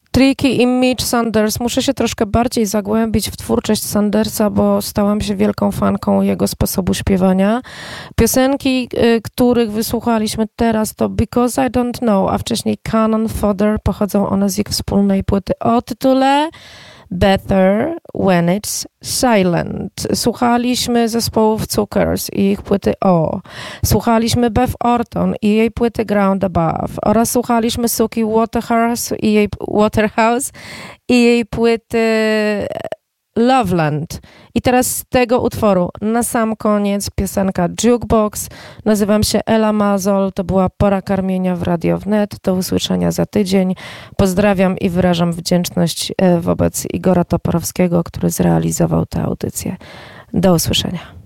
Tricky i Mitch Sanders. Muszę się troszkę bardziej zagłębić w twórczość Sandersa, bo stałam się wielką fanką jego sposobu śpiewania. Piosenki, których wysłuchaliśmy teraz, to Because I Don't Know, a wcześniej Cannon Fodder. Pochodzą one z ich wspólnej płyty o tytule Better When It's Silent. Słuchaliśmy zespołów Cukkers i ich płyty O. Słuchaliśmy Beth Orton i jej płyty Ground Above. Oraz słuchaliśmy Suki Waterhouse i jej płyty Loveland. I teraz z tego utworu na sam koniec piosenka Jukebox. Nazywam się Ela Mazol. To była Pora Karmienia w Radio Wnet. Do usłyszenia za tydzień. Pozdrawiam i wyrażam wdzięczność wobec Igora Toporowskiego, który zrealizował tę audycję. Do usłyszenia.